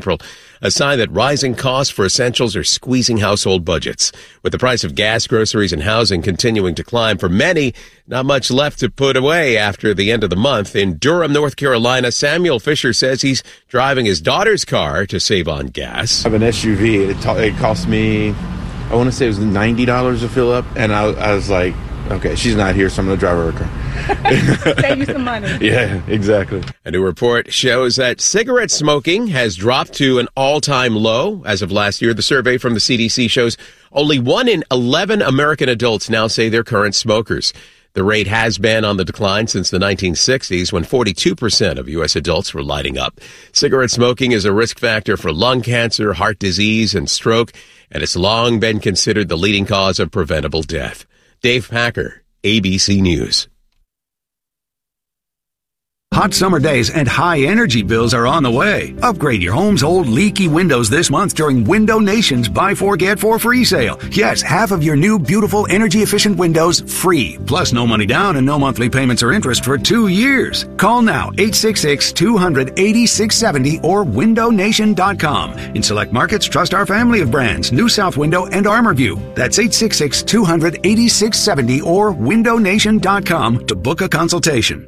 a sign that rising costs for essentials are squeezing household budgets. With the price of gas, groceries, and housing continuing to climb, for many, not much left to put away after the end of the month. In Durham, North Carolina, Samuel Fisher says he's driving his daughter's car to save on gas. I have an SUV. It cost me, I want to say it was $90 to fill up, and I was like, okay, she's not here, so I'm going to drive her car. Save you some money. Yeah, exactly. A new report shows that cigarette smoking has dropped to an all-time low as of last year. The survey from the CDC shows only 1 in 11 American adults now say they're current smokers. The rate has been on the decline since the 1960s, when 42% of U.S. adults were lighting up. Cigarette smoking is a risk factor for lung cancer, heart disease, and stroke, and it's long been considered the leading cause of preventable death. Dave Packer, ABC News. Hot summer days and high energy bills are on the way. Upgrade your home's old leaky windows this month during Window Nation's Buy 4 Get 4 free sale. Yes, half of your new beautiful energy efficient windows free. Plus no money down and no monthly payments or interest for 2 years. Call now 866-200-8670 or windownation.com. In select markets, trust our family of brands, New South Window and ArmorView. That's 866-200-8670 or windownation.com to book a consultation.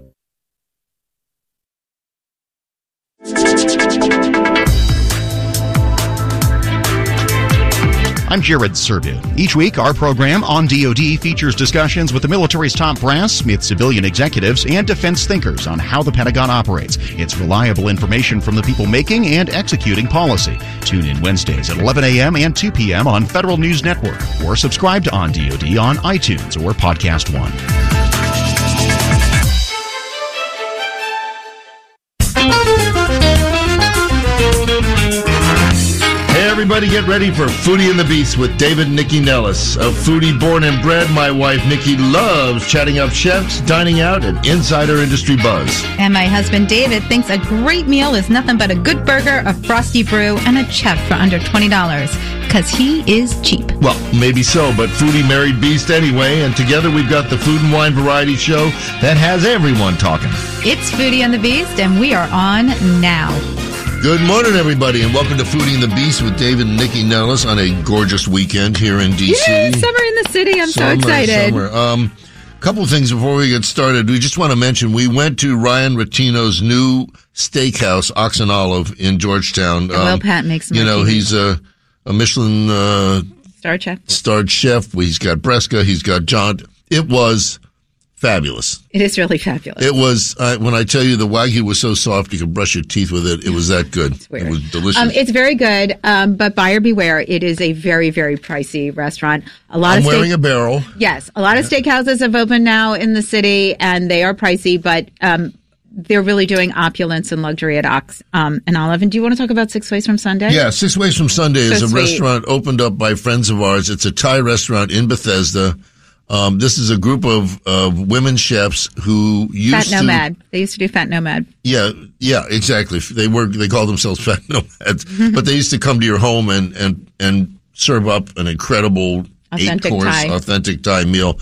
I'm Jared Serbu. Each week, our program on DoD features discussions with the military's top brass, with civilian executives, and defense thinkers on how the Pentagon operates. It's reliable information from the people making and executing policy. Tune in Wednesdays at 11 a.m. and 2 p.m. on Federal News Network, or subscribe to On DoD on iTunes or Podcast One. Everybody get ready for Foodie and the Beast with David and Nikki Nellis. A foodie born and bred, my wife Nikki loves chatting up chefs, dining out, and insider industry buzz. And my husband David thinks a great meal is nothing but a good burger, a frosty brew, and a chef for under $20. Because he is cheap. Well, maybe so, but foodie married beast anyway, and together we've got the Food and Wine Variety Show that has everyone talking. It's Foodie and the Beast, and we are on now. Good morning, everybody, and welcome to Foodie and the Beast with David and Nikki Nellis on a gorgeous weekend here in D.C. Yeah, summer in the city. I'm so excited. Couple of things before we get started. We just want to mention we went to Ryan Rotino's new steakhouse, Ox and Olive, in Georgetown. Will Pat makes some he's a Michelin starred chef. He's got Bresca. He's got John. It was fabulous. It is really fabulous. It was, when I tell you the Wagyu was so soft you could brush your teeth with it, it was that good. It was delicious. It's very good, but buyer beware. It is a very, very pricey restaurant. I'm wearing a barrel. Yes. A lot of steakhouses have opened now in the city, and they are pricey, but they're really doing opulence and luxury at Ox and Olive. And do you want to talk about Six Ways from Sunday? Yeah, Six Ways from Sunday is a restaurant opened up by friends of ours. It's a Thai restaurant in Bethesda. This is a group of women chefs who used Fat Nomad. They used to do Fat Nomad. Yeah, exactly. They call themselves Fat Nomads, but they used to come to your home and serve up an incredible authentic Thai meal.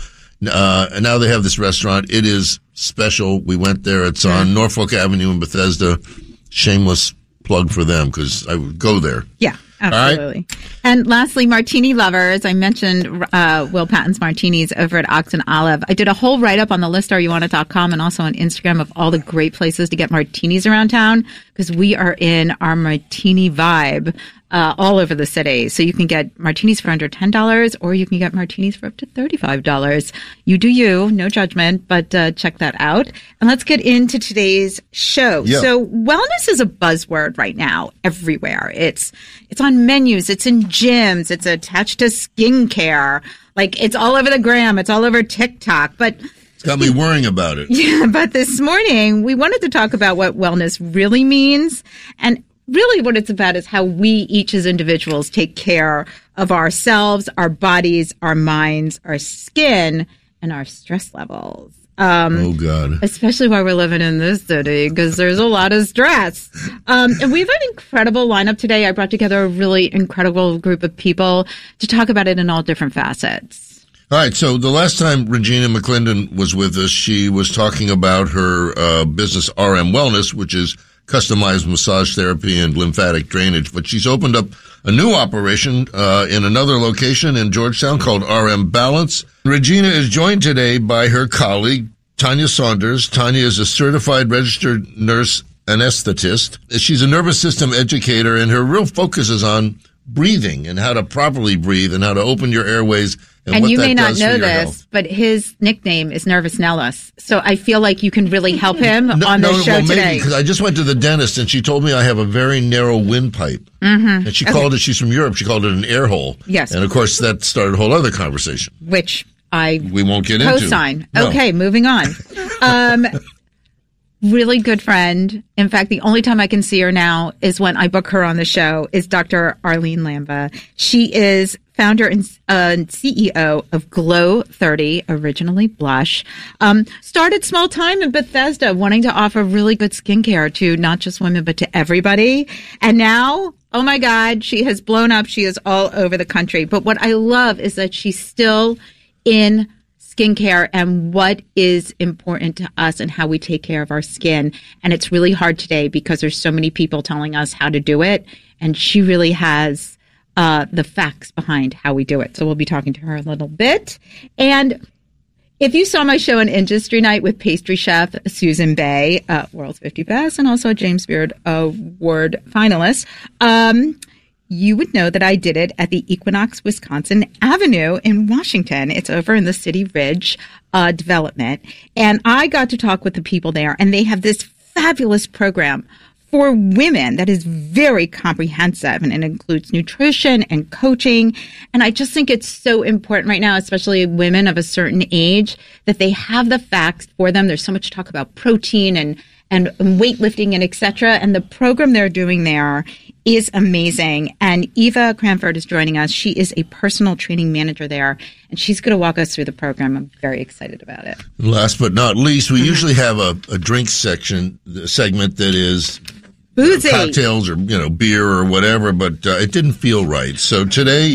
And now they have this restaurant. It is special. We went there. It's on Norfolk Avenue in Bethesda. Shameless plug for them because I would go there. Yeah. Absolutely. Right. And lastly, martini lovers. I mentioned Will Patton's Martinis over at Ox and Olive. I did a whole write-up on the listareyouwantit.com and also on Instagram of all the great places to get martinis around town because we are in our martini vibe all over the city. So you can get martinis for under $10 or you can get martinis for up to $35. You do you, no judgment, but check that out. And let's get into today's show. Yeah. So wellness is a buzzword right now everywhere. It's on menus, it's in gyms, it's attached to skincare. Like it's all over the gram, it's all over TikTok, but it's got me worrying about it. Yeah, but this morning we wanted to talk about what wellness really means, and really what it's about is how we each as individuals take care of ourselves, our bodies, our minds, our skin, and our stress levels. Oh, God. Especially while we're living in this city, because there's a lot of stress. And we have an incredible lineup today. I brought together a really incredible group of people to talk about it in all different facets. All right. So the last time Regina McClendon was with us, she was talking about her business RM Wellness, which is customized massage therapy and lymphatic drainage. But she's opened up a new operation in another location in Georgetown called RM Balance. Regina is joined today by her colleague, Tanya Saunders. Tanya is a certified registered nurse anesthetist. She's a nervous system educator, and her real focus is on breathing and how to properly breathe and how to open your airways. And you may not know this, but his nickname is Nervous Nellis. So I feel like you can really help him on the show today. Maybe, because I just went to the dentist and she told me I have a very narrow windpipe. Mm-hmm. And she called it, she's from Europe, she called it an air hole. Yes. And of course that started a whole other conversation. Which we won't get co-sign. Into. No. Okay, moving on. Really good friend. In fact, the only time I can see her now is when I book her on the show is Dr. Arlene Lamba. She is founder and CEO of Glow 30, originally Blush. Started small time in Bethesda, wanting to offer really good skincare to not just women, but to everybody. And now, oh my God, she has blown up. She is all over the country. But what I love is that she's still in skincare and what is important to us and how we take care of our skin. And it's really hard today because there's so many people telling us how to do it. And she really has the facts behind how we do it. So we'll be talking to her a little bit. And if you saw my show on Industry Night with pastry chef Susan Bay, World's 50 Best, and also a James Beard Award finalist, you would know that I did it at the Equinox Wisconsin Avenue in Washington. It's over in the City Ridge development. And I got to talk with the people there, and they have this fabulous program for women that is very comprehensive, and it includes nutrition and coaching. And I just think it's so important right now, especially women of a certain age, that they have the facts for them. There's so much talk about protein and weightlifting and et cetera. And the program they're doing there is amazing. And Eva Cranford is joining us. She is a personal training manager there, and she's going to walk us through the program. I'm very excited about it. Last but not least, we usually have a drink segment that is boozy, cocktails or beer or whatever, but it didn't feel right. So today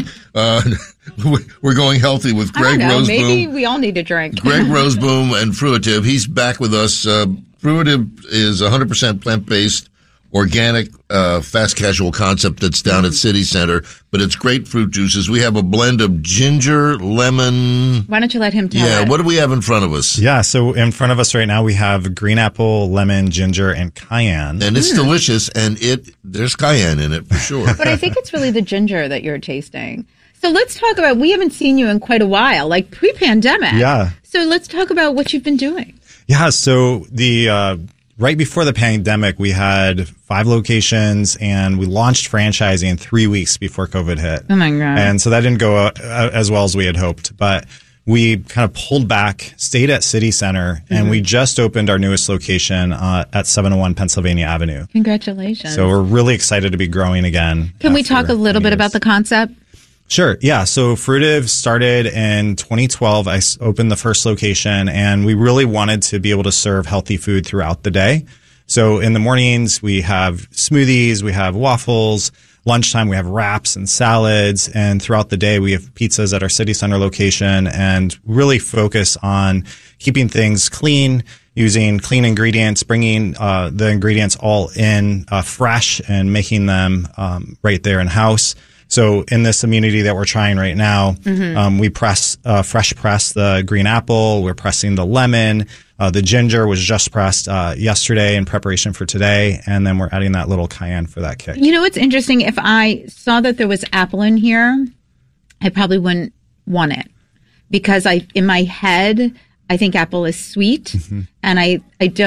we're going healthy with Greg Roseboom. Maybe we all need a drink. Greg Roseboom and Fruitive. He's back with us. Fruitive is 100% plant-based, organic, fast casual concept that's down at City Center, but it's great fruit juices. We have a blend of ginger, lemon. Why don't you let him tell what do we have in front of us? Yeah, so in front of us right now we have green apple, lemon, ginger, and cayenne. And it's delicious, and there's cayenne in it for sure. But I think it's really the ginger that you're tasting. So let's talk about, we haven't seen you in quite a while, like pre-pandemic. Yeah. So let's talk about what you've been doing. Yeah, so right before the pandemic, we had 5 locations, and we launched franchising 3 weeks before COVID hit. Oh my God. And so that didn't go as well as we had hoped, but we kind of pulled back, stayed at City Center, and we just opened our newest location at 701 Pennsylvania Avenue. Congratulations. So we're really excited to be growing again. Can we talk a little bit about the concept? Sure. Yeah. So Fruitive started in 2012. I opened the first location, and we really wanted to be able to serve healthy food throughout the day. So in the mornings, we have smoothies, we have waffles. Lunchtime, we have wraps and salads. And throughout the day, we have pizzas at our City Center location, and really focus on keeping things clean, using clean ingredients, bringing the ingredients all in fresh and making them right there in-house. So in this immunity that we're trying right now, we fresh press the green apple. We're pressing the lemon. The ginger was just pressed yesterday in preparation for today. And then we're adding that little cayenne for that kick. You know what's interesting? If I saw that there was apple in here, I probably wouldn't want it. Because in my head, I think apple is sweet. And I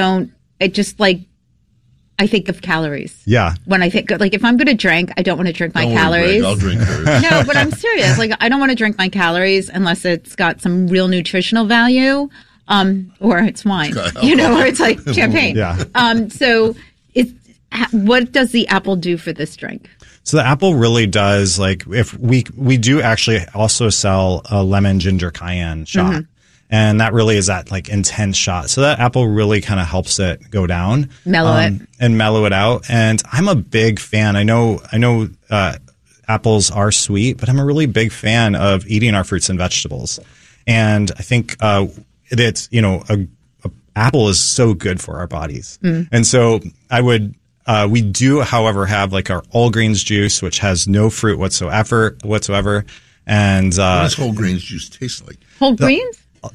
think of calories. Yeah. When I think, like, if I'm going to drink, I don't want to drink my calories. I'll drink hers. No, but I'm serious. Like, I don't want to drink my calories unless it's got some real nutritional value, or it's wine, or it's like champagne. Yeah. So what does the apple do for this drink? So the apple really does, like, if we do actually also sell a lemon ginger cayenne shot. And that really is that like intense shot. So that apple really kind of helps it go down. Mellow it. And mellow it out. And I'm a big fan. I know apples are sweet, but I'm a really big fan of eating our fruits and vegetables. And I think it's, a apple is so good for our bodies. And so I would We do, however, have like our all grains juice, which has no fruit whatsoever. And what does whole grains juice taste like? Whole greens? Whole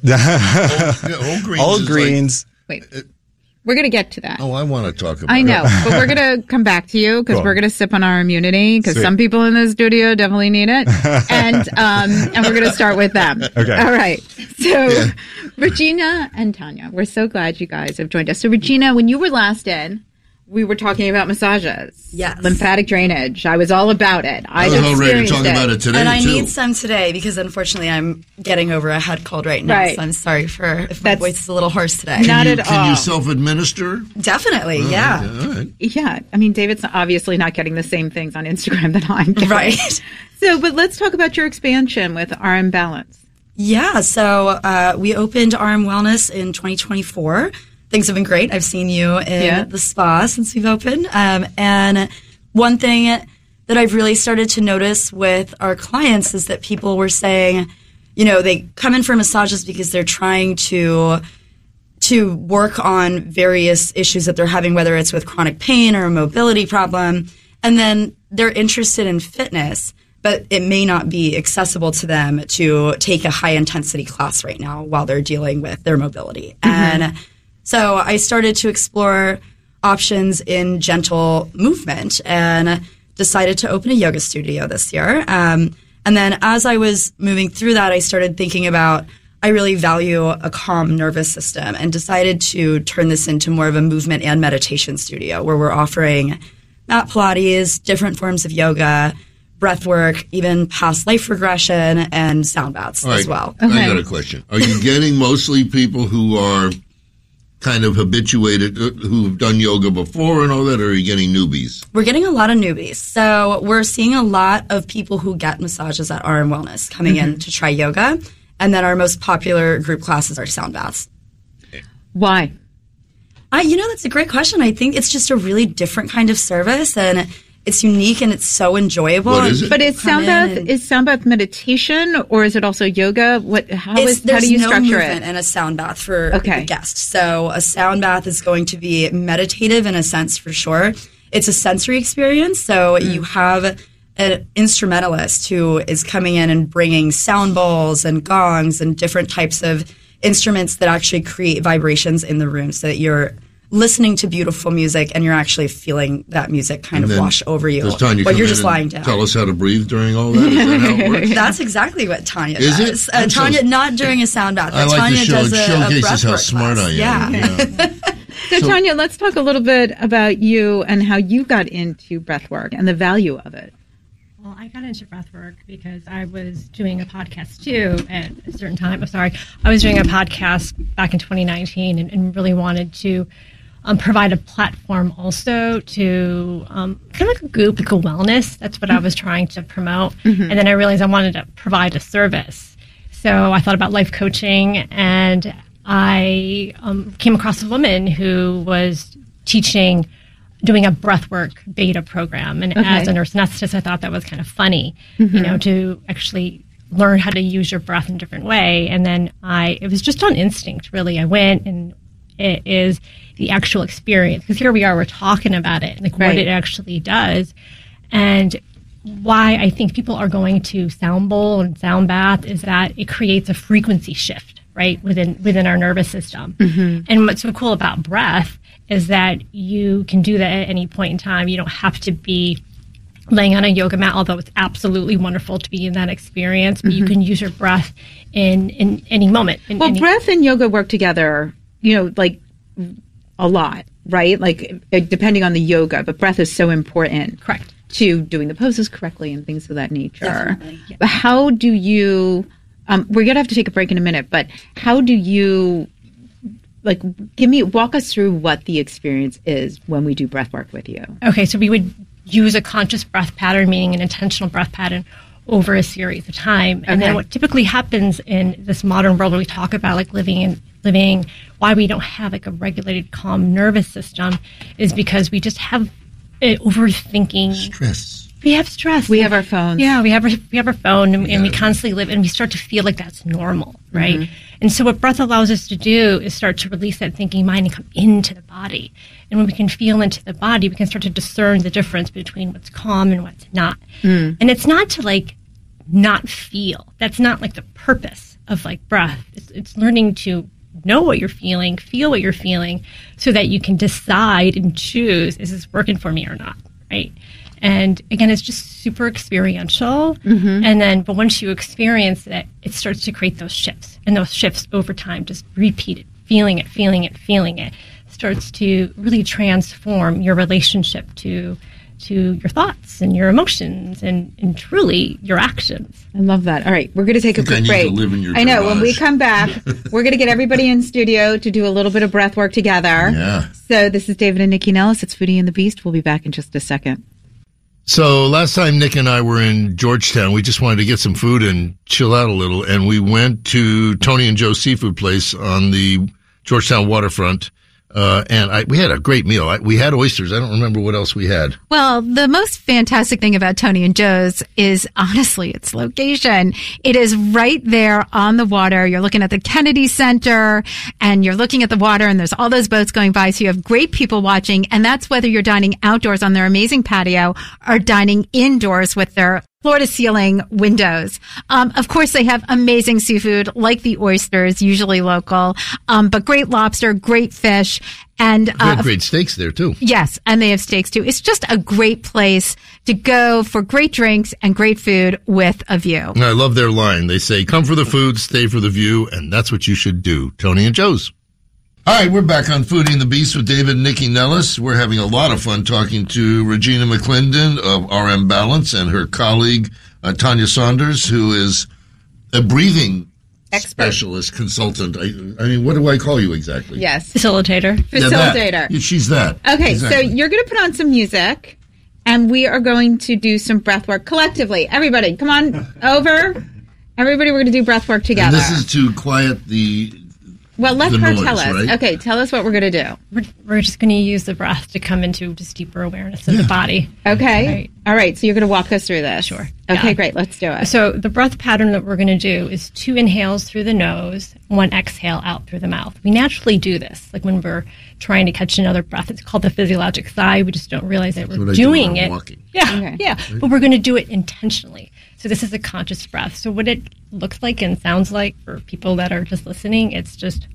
grains. All greens. Wait. We're going to get to that. Oh, I want to talk about I know, but we're going to come back to you because we're going to sip on our immunity because some people in the studio definitely need it. And we're going to start with them. Okay. All right. So Regina and Tanya, we're so glad you guys have joined us. So Regina, when you were last in, we were talking about massages. Yes. Lymphatic drainage. I was all about it. I was all ready to talk about it today, and I too. need some today because, unfortunately, I'm getting over a head cold right now. Right. So I'm sorry if my voice is a little hoarse today. Not at all. Can you self-administer? Definitely, yeah. All right. Yeah. I mean, David's obviously not getting the same things on Instagram that I'm getting. Right. So, but let's talk about your expansion with RM Balance. Yeah. So we opened RM Wellness in 2024. Things have been great. I've seen you in the spa since we've opened. And one thing that I've really started to notice with our clients is that people were saying, they come in for massages because they're trying to work on various issues that they're having, whether it's with chronic pain or a mobility problem. And then they're interested in fitness, but it may not be accessible to them to take a high intensity class right now while they're dealing with their mobility. Mm-hmm. And so I started to explore options in gentle movement and decided to open a yoga studio this year. And then as I was moving through that, I started thinking about, I really value a calm nervous system and decided to turn this into more of a movement and meditation studio where we're offering mat Pilates, different forms of yoga, breath work, even past life regression, and sound baths as well. Okay. I got a question. Are you getting mostly people who are kind of habituated, who've done yoga before and all that, or are you getting newbies? We're getting a lot of newbies. So we're seeing a lot of people who get massages at RM Wellness coming in to try yoga. And then our most popular group classes are sound baths. Why? That's a great question. I think it's just a really different kind of service, and it's unique and it's so enjoyable. What is it? But is sound bath meditation, or is it also yoga? How do you structure it? There's no movement in a sound bath for the guest. So a sound bath is going to be meditative in a sense for sure. It's a sensory experience. So you have an instrumentalist who is coming in and bringing sound bowls and gongs and different types of instruments that actually create vibrations in the room so that you're listening to beautiful music and you're actually feeling that music kind of wash over you while you're just lying down. Tell us how to breathe during all that? Is that how it works? That's exactly what Tanya does. It? Tanya, not during a sound bath, but Tanya does a showcases how smart class. I am. Yeah. So Tanya, let's talk a little bit about you and how you got into breathwork and the value of it. Well, I got into breathwork because I was doing a podcast too at a certain time. I was doing a podcast back in 2019 and really wanted to provide a platform also to kind of like a group, like a wellness. That's what I was trying to promote. Mm-hmm. And then I realized I wanted to provide a service. So I thought about life coaching, and I came across a woman who was doing a breathwork beta program. And as a nurse anesthetist, I thought that was kind of funny, to actually learn how to use your breath in a different way. And then it was just on instinct, really. I went, and it is the actual experience. Because here we are, we're talking about it, like what it actually does. And why I think people are going to sound bowl and sound bath is that it creates a frequency shift, right, within our nervous system. Mm-hmm. And what's so cool about breath is that you can do that at any point in time. You don't have to be laying on a yoga mat, although it's absolutely wonderful to be in that experience. But you can use your breath in any moment. Breath and yoga work together, like a lot, right? Like depending on the yoga, but breath is so important. Correct. To doing the poses correctly and things of that nature. Definitely. Yeah. But how do you, we're going to have to take a break in a minute, but how do you, walk us through what the experience is when we do breath work with you. Okay, so we would use a conscious breath pattern, meaning an intentional breath pattern over a series of time. And then what typically happens in this modern world where we talk about like living, why we don't have like a regulated, calm nervous system is because we just have overthinking. Stress. We have stress. We have our phones. Yeah, we have our phone, and we constantly live, and we start to feel like that's normal, right? Mm-hmm. And so what breath allows us to do is start to release that thinking mind and come into the body. And when we can feel into the body, we can start to discern the difference between what's calm and what's not. Mm. And it's not to like not feel. That's not like the purpose of like breath. It's learning to know what you're feeling, feel what you're feeling, so that you can decide and choose, is this working for me or not, right? And again, it's just super experiential. Mm-hmm. And then, but once you experience it, it starts to create those shifts. And those shifts over time, just repeat it, feeling it, starts to really transform your relationship to your thoughts and your emotions and truly your actions. I love that. All right, we're going to take a quick break. I know. When we come back, we're going to get everybody in studio to do a little bit of breath work together. Yeah. So this is David and Nikki Nellis. It's Foodie and the Beast. We'll be back in just a second. So last time Nick and I were in Georgetown, we just wanted to get some food and chill out a little, and we went to Tony and Joe's seafood place on the Georgetown waterfront. And we had a great meal. We had oysters. I don't remember what else we had. Well, the most fantastic thing about Tony and Joe's is honestly its location. It is right there on the water. You're looking at the Kennedy Center and you're looking at the water and there's all those boats going by. So you have great people watching. And that's whether you're dining outdoors on their amazing patio or dining indoors with their floor-to-ceiling windows. Of course, they have amazing seafood like the oysters, usually local, but great lobster, great fish. And they have great steaks there, too. Yes, and they have steaks, too. It's just a great place to go for great drinks and great food with a view. I love their line. They say, come for the food, stay for the view, and that's what you should do. Tony and Joe's. All right, we're back on Foodie and the Beast with David and Nikki Nellis. We're having a lot of fun talking to Regina McClendon of RM Balance and her colleague, Tanya Saunders, who is a breathing specialist, consultant. I mean, what do I call you exactly? Yes. Facilitator. Facilitator. Yeah, she's that. Okay, exactly. So you're going to put on some music, and we are going to do some breath work collectively. Everybody, come on over. Everybody, we're going to do breath work together. And this is to quiet the... Well, let her noise, tell us. Right? Okay, tell us what we're going to do. We're just going to use the breath to come into just deeper awareness of the body. Okay. Right. All right, so you're going to walk us through this. Sure. Okay, great. Let's do it. So the breath pattern that we're going to do is 2 inhales through the nose, 1 exhale out through the mouth. We naturally do this, like when we're trying to catch another breath. It's called the physiologic sigh. We just don't realize that we're doing it. Walking. Yeah, okay. Yeah. Right. But we're going to do it intentionally. So this is a conscious breath. So what it looks like and sounds like for people that are just listening, it's just...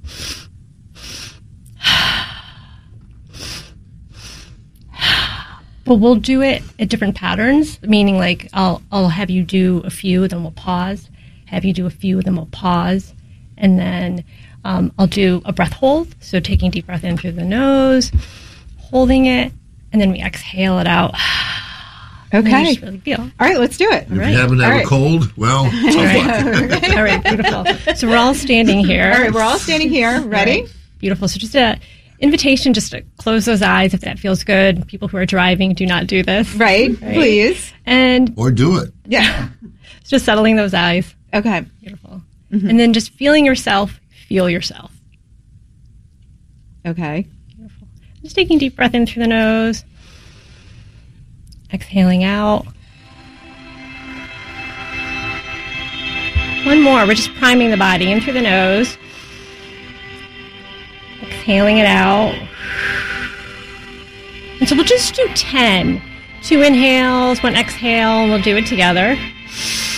But we'll do it at different patterns, meaning like I'll have you do a few, then we'll pause. Have you do a few, then we'll pause. And then I'll do a breath hold. So taking a deep breath in through the nose, holding it, and then we exhale it out. Okay. Really feel. All right, let's do it. If you happen to have a cold, well, All right, beautiful. So we're all standing here. All right, we're all standing here. Ready? Right. Beautiful. So just an invitation just to close those eyes if that feels good. People who are driving, do not do this. Right. Please. Or do it. Yeah. Just settling those eyes. Okay. Beautiful. Mm-hmm. And then just feeling yourself, feel yourself. Okay. Beautiful. Just taking a deep breath in through the nose. Exhaling out. One more. We're just priming the body in through the nose. Exhaling it out. And so we'll just do 10. 2 inhales, 1 exhale, and we'll do it together.